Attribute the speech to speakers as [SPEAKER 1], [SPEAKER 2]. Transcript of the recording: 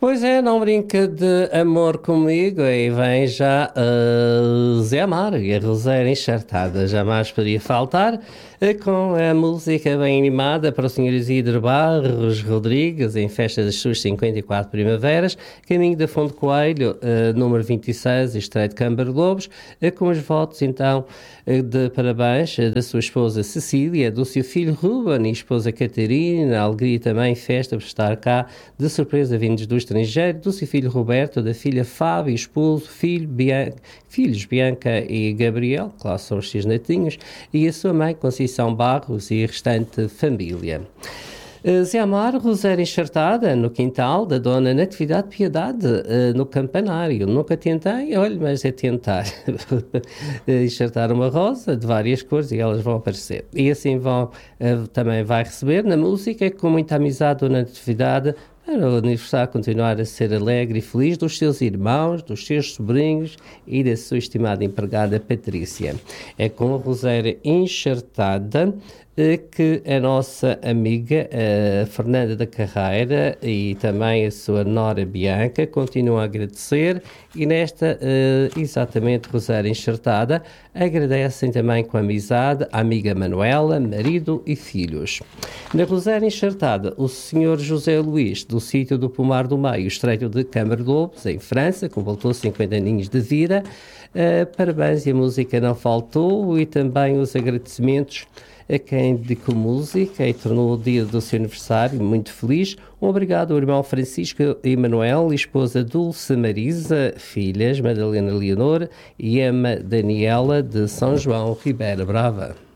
[SPEAKER 1] Pois é, não brinca de amor comigo e vem já Zé Amaro e a Roseira enxertada, jamais podia faltar, com a música bem animada para o Sr. Isidro Barros Rodrigues, em festa das suas 54 primaveras, caminho da Fonte Coelho, número 26, Estreito de Câmara Lobos, com os votos então de parabéns da sua esposa Cecília, do seu filho Ruben e esposa Catarina, alegria também, festa por estar cá, de surpresa vindos do estrangeiro, do seu filho Roberto, da filha Fábio, esposo, filhos Bianca e Gabriel, que lá são os seus netinhos, e a sua mãe Conceição Barros e a restante família. Zé Amaro, roséria enxertada no quintal da Dona Natividade Piedade, no campanário. Nunca tentei, olha, mas é tentar enxertar uma rosa de várias cores e elas vão aparecer. E assim também vai receber na música, com muita amizade, Dona Natividade, para o aniversário continuar a ser alegre e feliz dos seus irmãos, dos seus sobrinhos e da sua estimada empregada Patrícia. É com a roséria enxertada que a nossa amiga Fernanda da Carreira e também a sua nora Bianca continuam a agradecer e nesta, exatamente, roséria enxertada, agradecem também com amizade a amiga Manuela, marido e filhos. Na roséria enxertada, o senhor José Luís, do sítio do Pomar do Meio, Estreito de Câmara Lobos, em França, completou 50 aninhos de vida. Parabéns, e a música não faltou, e também os agradecimentos a quem dedicou música e tornou o dia do seu aniversário muito feliz. Um obrigado ao irmão Francisco Emanuel, esposa Dulce Marisa, filhas Madalena Leonor e Emma Daniela de São João Ribeira Brava.